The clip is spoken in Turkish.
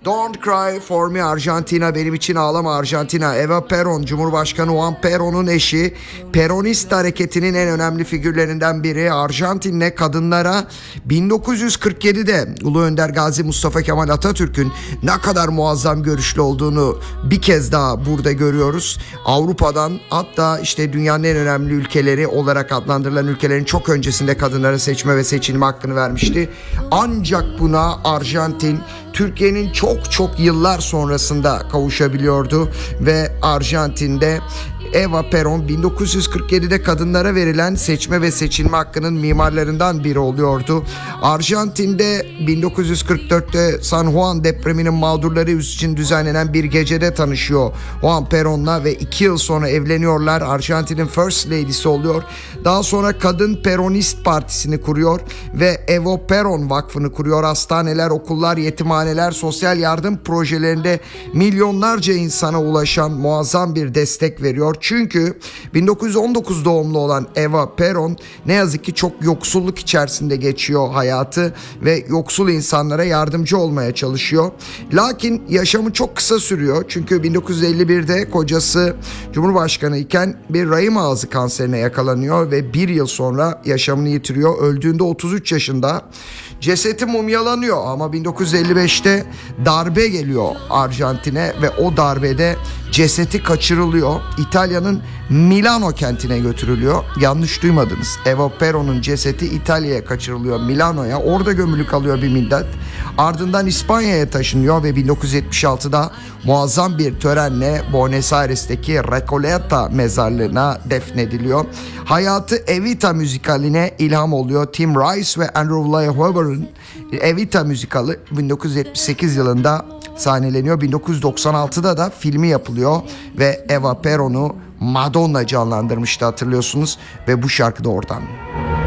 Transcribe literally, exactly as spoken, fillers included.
Don't Cry For Me Arjantina, benim için ağlama Arjantina. Eva Perón, Cumhurbaşkanı Juan Perón'un eşi, Peronist hareketinin en önemli figürlerinden biri. Arjantin'le kadınlara bin dokuz yüz kırk yedide Ulu Önder Gazi Mustafa Kemal Atatürk'ün ne kadar muazzam görüşlü olduğunu bir kez daha burada görüyoruz. Avrupa'dan, hatta işte dünyanın en önemli ülkeleri olarak adlandırılan ülkelerin çok öncesinde kadınlara seçme ve seçilme hakkını vermişti. Ancak buna Arjantin Türkiye'nin çok çok yıllar sonrasında kavuşabiliyordu ve Arjantin'de Eva Perón bin dokuz yüz kırk yedide kadınlara verilen seçme ve seçilme hakkının mimarlarından biri oluyordu. Arjantin'de bin dokuz yüz kırk dörtte San Juan depreminin mağdurları için düzenlenen bir gecede tanışıyor Juan Perón'la ve iki yıl sonra evleniyorlar. Arjantin'in First Lady'si oluyor. Daha sonra Kadın Peronist Partisi'ni kuruyor ve Evo Perón Vakfı'nı kuruyor. Hastaneler, okullar, yetimhaneler, sosyal yardım projelerinde milyonlarca insana ulaşan muazzam bir destek veriyor. Çünkü bin dokuz yüz on dokuz doğumlu olan Eva Perón ne yazık ki çok yoksulluk içerisinde geçiyor hayatı ve yoksul insanlara yardımcı olmaya çalışıyor. Lakin yaşamı çok kısa sürüyor. Çünkü bin dokuz yüz elli birde kocası Cumhurbaşkanı iken bir rahim ağzı kanserine yakalanıyor ve bir yıl sonra yaşamını yitiriyor. Öldüğünde otuz üç yaşında. Cesedi mumyalanıyor ama bin dokuz yüz elli beşte darbe geliyor Arjantin'e ve o darbede cesedi kaçırılıyor. İtalya'nın Milano kentine götürülüyor. Yanlış duymadınız. Eva Perón'un cesedi İtalya'ya kaçırılıyor, Milano'ya. Orada gömülü kalıyor bir müddet. Ardından İspanya'ya taşınıyor ve bin dokuz yüz yetmiş altıda muazzam bir törenle Buenos Aires'teki Recoleta mezarlığına defnediliyor. Hayatı Evita müzikaline ilham oluyor. Tim Rice ve Andrew Lloyd Webber'ın Evita müzikali bin dokuz yüz yetmiş sekiz yılında sahneleniyor. bin dokuz yüz doksan altıda da filmi yapılıyor ve Eva Perón'u Madonna canlandırmıştı, hatırlıyorsunuz, ve bu şarkı da oradan.